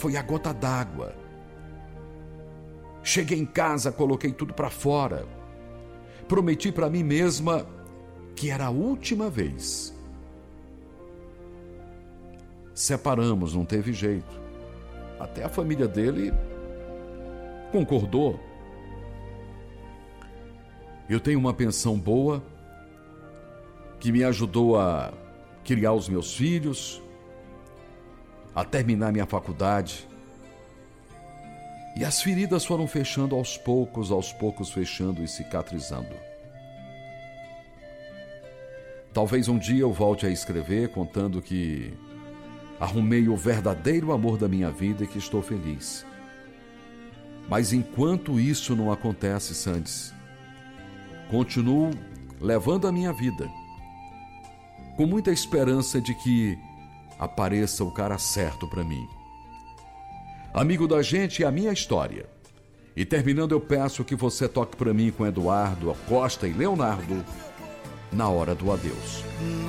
foi a gota d'água. Cheguei em casa, coloquei tudo para fora. Prometi para mim mesma que era a última vez. Separamos, não teve jeito. Até a família dele concordou. Eu tenho uma pensão boa que me ajudou a criar os meus filhos, a terminar minha faculdade. E as feridas foram fechando aos poucos fechando e cicatrizando. Talvez um dia eu volte a escrever contando que arrumei o verdadeiro amor da minha vida e que estou feliz. Mas enquanto isso não acontece, Sandes, continuo levando a minha vida com muita esperança de que apareça o cara certo para mim. Amigo da gente é a minha história. E terminando, eu peço que você toque para mim com Eduardo, Costa e Leonardo na hora do adeus.